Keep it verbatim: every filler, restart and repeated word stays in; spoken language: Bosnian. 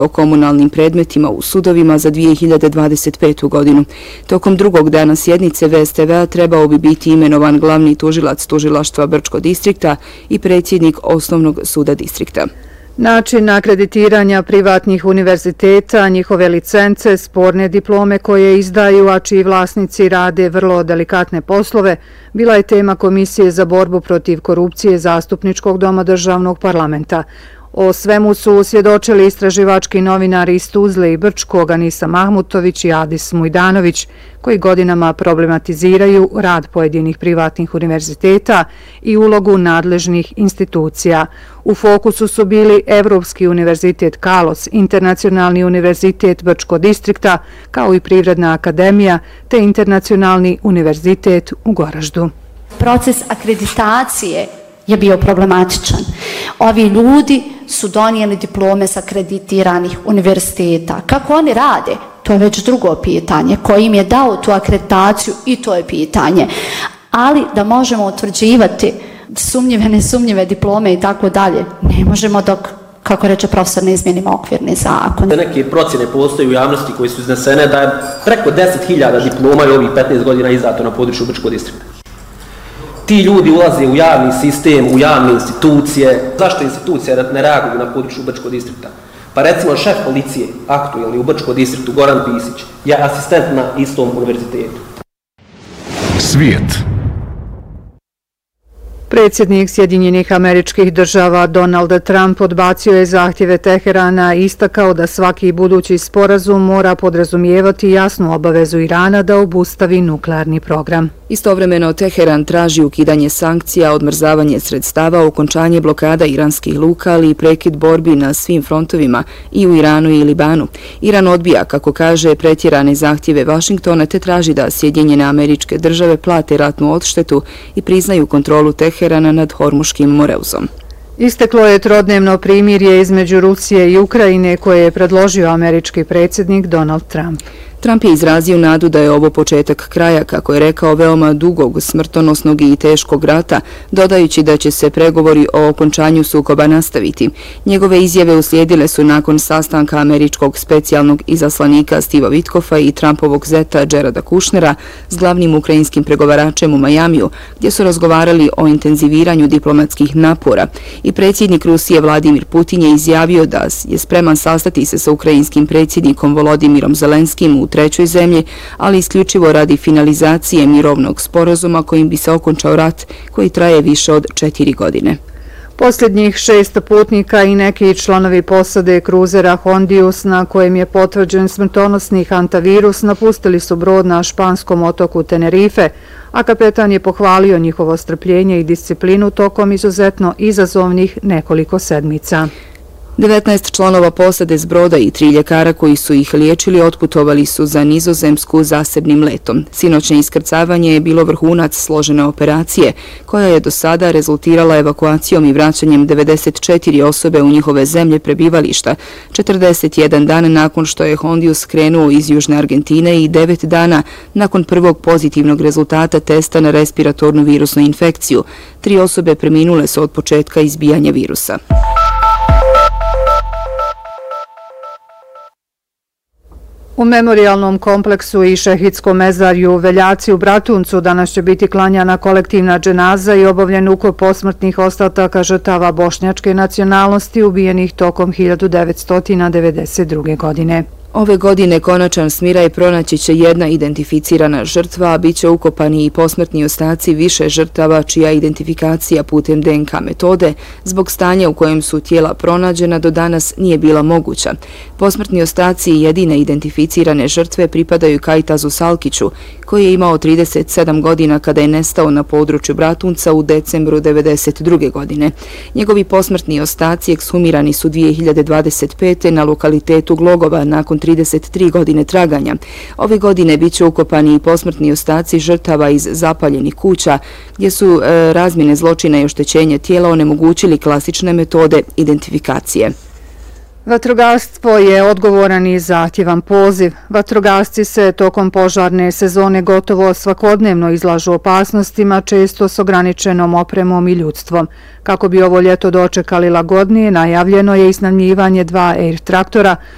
o komunalnim predmetima u sudovima za dvije hiljade dvadeset petu. godinu. Tokom drugog dana sjednice V S T V-a trebao bi biti imenovan glavni tužilac tužilaštva Brčkog distrikta i predsjednik Osnovnog suda distrikta. Način akreditiranja privatnih univerziteta, njihove licence, sporne diplome koje izdaju, a čiji vlasnici rade vrlo delikatne poslove, bila je tema Komisije za borbu protiv korupcije Zastupničkog doma državnog parlamenta. O svemu su svjedočili istraživački novinari iz Tuzle i Brčkog Anisa Mahmutović i Adis Mujdanović, koji godinama problematiziraju rad pojedinih privatnih univerziteta i ulogu nadležnih institucija. U fokusu su bili Evropski univerzitet Kalos, Internacionalni univerzitet Brčko distrikta, kao i Privredna akademija, te Internacionalni univerzitet u Goraždu. Proces akreditacije je bio problematičan. Ovi ljudi su donijeli diplome sa akreditiranih univerziteta. Kako oni rade? To je već drugo pitanje. Ko im je dao tu akreditaciju i to je pitanje. Ali da možemo utvrđivati sumnjive, nesumnjive diplome i tako dalje, ne možemo dok, kako reče profesor, ne izmijenimo okvirni zakon. Neke procjene postoje u javnosti koje su iznesene da je preko deset hiljada diploma i ovih petnaest godina izdato na području Brčkog distrikta. Ti ljudi ulaze u javni sistem, u javne institucije. Zašto institucije ne reaguju na području Brčkog distrikta? Pa recimo šef policije, aktuelni u Brčkom distriktu, Goran Pisić, je asistent na istom univerzitetu. Svijet. Predsjednik Sjedinjenih Američkih Država Donald Trump odbacio je zahtjeve Teherana i istakao da svaki budući sporazum mora podrazumijevati jasnu obavezu Irana da obustavi nuklearni program. Istovremeno Teheran traži ukidanje sankcija, odmrzavanje sredstava, okončanje blokada iranskih luka, ali i prekid borbi na svim frontovima i u Iranu i Libanu. Iran odbija, kako kaže, pretjerane zahtjeve Vašingtona te traži da Sjedinjene Američke Države plate ratnu odštetu i priznaju kontrolu Teherana nad Hormuškim moreuzom. Isteklo je trodnevno primirje između Rusije i Ukrajine koje je predložio američki predsjednik Donald Trump. Trump je izrazio nadu da je ovo početak kraja, kako je rekao, veoma dugog, smrtonosnog i teškog rata, dodajući da će se pregovori o okončanju sukoba nastaviti. Njegove izjave uslijedile su nakon sastanka američkog specijalnog izaslanika Stiva Vitkoffa i Trumpovog zeta Jareda Kushnera s glavnim ukrajinskim pregovaračem u Majamiju, gdje su razgovarali o intenziviranju diplomatskih napora. I predsjednik Rusije Vladimir Putin je izjavio da je spreman sastati se sa ukrajinskim predsjednikom Volodimirom Zelenskim u trećoj zemlji, ali isključivo radi finalizacije mirovnog sporazuma kojim bi se okončao rat koji traje više od četiri godine. Posljednjih šest putnika i neki članovi posade kruzera Hondius na kojem je potvrđen smrtonosni hantavirus napustili su brod na španskom otoku Tenerife, a kapetan je pohvalio njihovo strpljenje i disciplinu tokom izuzetno izazovnih nekoliko sedmica. devetnaest članova posade s broda i tri ljekara koji su ih liječili otputovali su za Nizozemsku zasebnim letom. Sinoćne iskrcavanje je bilo vrhunac složene operacije, koja je do sada rezultirala evakuacijom i vraćanjem devedeset četiri osobe u njihove zemlje prebivališta, četrdeset jedan dan nakon što je Hondius krenuo iz Južne Argentine i devet dana nakon prvog pozitivnog rezultata testa na respiratornu virusnu infekciju. Tri osobe preminule su od početka izbijanja virusa. U memorialnom kompleksu i šehidskom mezarju u Veljaci u Bratuncu danas će biti klanjana kolektivna dženaza i obavljen ukop posmrtnih ostataka žrtava bošnjačke nacionalnosti ubijenih tokom hiljadu devetsto devedeset druge. godine. Ove godine konačan smiraj pronaći će jedna identificirana žrtva, a bit će ukopani i posmrtni ostaci više žrtava čija identifikacija putem D N K metode zbog stanja u kojem su tijela pronađena do danas nije bila moguća. Posmrtni ostaci i jedine identificirane žrtve pripadaju Kajtazu Salkiću, koji je imao trideset sedam godina kada je nestao na području Bratunca u decembru devedeset druge. godine. Njegovi posmrtni ostaci ekshumirani su dvije hiljade dvadeset pete. na lokalitetu Glogova nakon trideset tri godine traganja. Ove godine bit će ukopani i posmrtni ostaci žrtava iz zapaljenih kuća, gdje su e, razmjene zločina i oštećenja tijela onemogućili klasične metode identifikacije. Vatrogastvo je odgovoran i zahtjevan poziv. Vatrogasci se tokom požarne sezone gotovo svakodnevno izlažu opasnostima, često s ograničenom opremom i ljudstvom. Kako bi ovo ljeto dočekali lagodnije, najavljeno je iznajmljivanje dva Air traktora